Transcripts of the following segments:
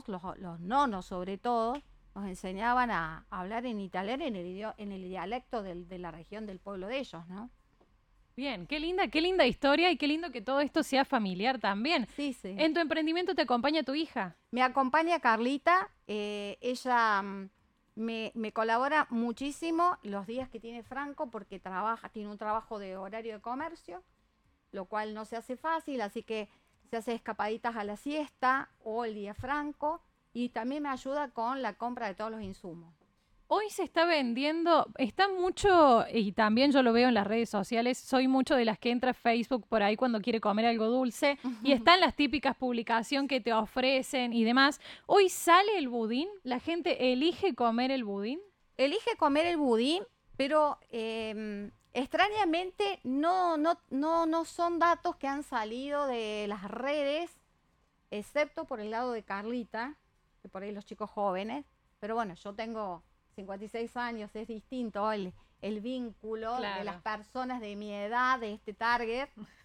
los nonos sobre todo, nos enseñaban a hablar en italiano, en el dialecto de la región del pueblo de ellos, ¿no? Bien, qué linda historia y qué lindo que todo esto sea familiar también. Sí, sí. ¿En tu emprendimiento te acompaña tu hija? Me acompaña Carlita, ella me colabora muchísimo los días que tiene Franco porque tiene un trabajo de horario de comercio, lo cual no se hace fácil, así que se hace escapaditas a la siesta o el día Franco y también me ayuda con la compra de todos los insumos. Hoy se está vendiendo, está mucho, y también yo lo veo en las redes sociales, soy mucho de las que entra a Facebook por ahí cuando quiere comer algo dulce, y están las típicas publicaciones que te ofrecen y demás. Hoy sale el budín, la gente elige comer el budín. Elige comer el budín, pero extrañamente no son datos que han salido de las redes, excepto por el lado de Carlita, que por ahí los chicos jóvenes, pero bueno, yo tengo 56 años, es distinto el vínculo Claro. de las personas de mi edad, de este target,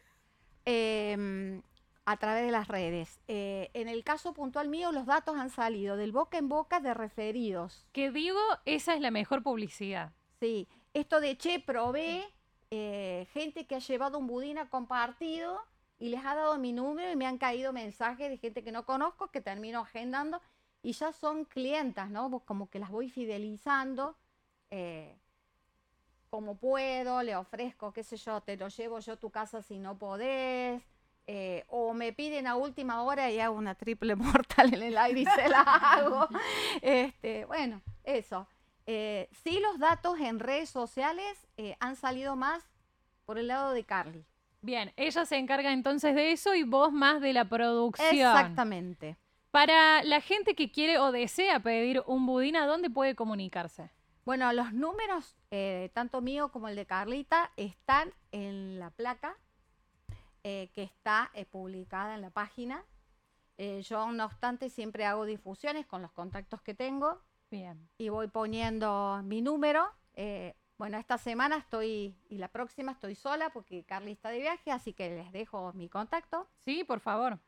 a través de las redes. En el caso puntual mío, los datos han salido del boca en boca de referidos. Que digo, esa es la mejor publicidad. Sí, esto de probé, gente que ha llevado un budín a compartido y les ha dado mi número y me han caído mensajes de gente que no conozco que termino agendando y ya son clientas, ¿no? Como que las voy fidelizando como puedo, le ofrezco, qué sé yo, te lo llevo yo a tu casa si no podés, o me piden a última hora y hago una triple mortal en el aire y se la hago. Bueno, eso. Sí, los datos en redes sociales han salido más por el lado de Carly. Bien, ella se encarga entonces de eso y vos más de la producción. Exactamente. Para la gente que quiere o desea pedir un budín, ¿a dónde puede comunicarse? Bueno, los números, tanto mío como el de Carlita, están en la placa que está publicada en la página. Yo, no obstante, siempre hago difusiones con los contactos que tengo. Bien. Y voy poniendo mi número. Bueno, esta semana y la próxima estoy sola porque Carly está de viaje, así que les dejo mi contacto. Sí, por favor.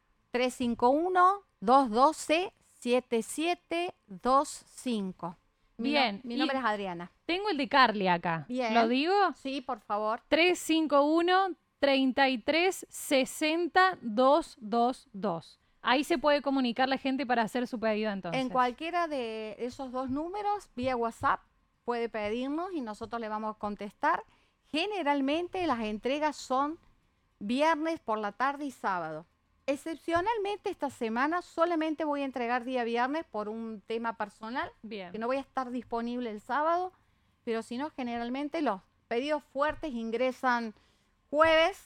351-212-7725. Bien. Mi nombre es Adriana. Tengo el de Carly acá. Bien. ¿Lo digo? Sí, por favor. 351-33-60-222. Ahí se puede comunicar la gente para hacer su pedido entonces. En cualquiera de esos dos números, vía WhatsApp, puede pedirnos y nosotros le vamos a contestar. Generalmente las entregas son viernes por la tarde y sábado. Excepcionalmente esta semana solamente voy a entregar día viernes por un tema personal, Bien. que no voy a estar disponible el sábado, pero si no, generalmente los pedidos fuertes ingresan jueves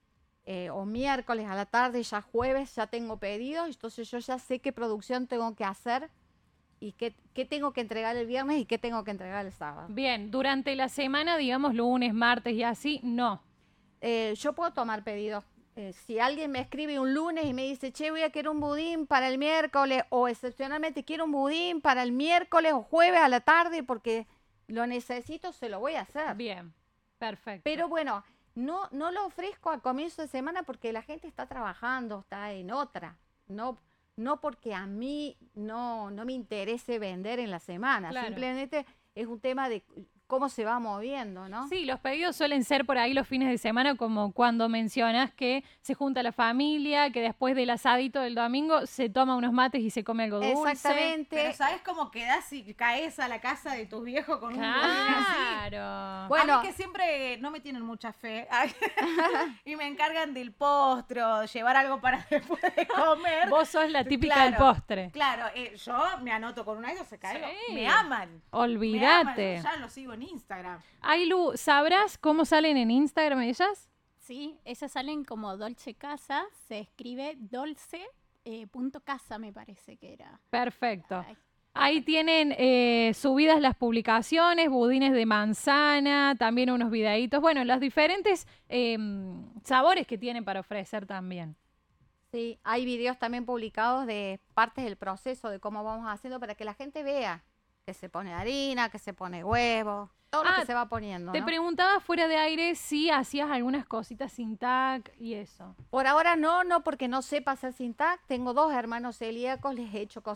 o miércoles a la tarde, ya jueves ya tengo pedidos, entonces yo ya sé qué producción tengo que hacer y qué tengo que entregar el viernes y qué tengo que entregar el sábado. Bien, durante la semana, digamos lunes, martes y así, no. Yo puedo tomar pedidos. Si alguien me escribe un lunes y me dice, che, voy a querer un budín para el miércoles, o excepcionalmente quiero un budín para el miércoles o jueves a la tarde porque lo necesito, se lo voy a hacer. Bien, perfecto. Pero bueno, no lo ofrezco a comienzo de semana porque la gente está trabajando, está en otra. No porque a mí no me interese vender en la semana. Claro. Simplemente es un tema de cómo se va moviendo, ¿no? Sí, los pedidos suelen ser por ahí los fines de semana, como cuando mencionas que se junta la familia, que después del asadito del domingo se toma unos mates y se come algo dulce. Exactamente. Pero ¿sabes cómo quedás si caes a la casa de tus viejos con un budín así? Claro. Bueno. A mí que siempre no me tienen mucha fe y me encargan del postre o llevar algo para después de comer. Vos sos la típica del postre. Claro, yo me anoto con una de esas, se cae. Sí. Me aman. Olvídate. Me aman, yo ya lo sigo en Instagram. Ailu, ¿sabrás cómo salen en Instagram ellas? Sí, ellas salen como Dolce Casa, se escribe dolce punto casa, me parece que era. Perfecto. Ay, Ahí tienen subidas las publicaciones, budines de manzana, también unos videitos. Bueno, los diferentes sabores que tienen para ofrecer también. Sí, hay videos también publicados de partes del proceso, de cómo vamos haciendo para que la gente vea que se pone harina, que se pone huevo, todo lo que se va poniendo, Te ¿no? preguntaba fuera de aire si hacías algunas cositas sin tac y eso. Por ahora no porque no sepa hacer sin tac. Tengo 2 hermanos celíacos, les he hecho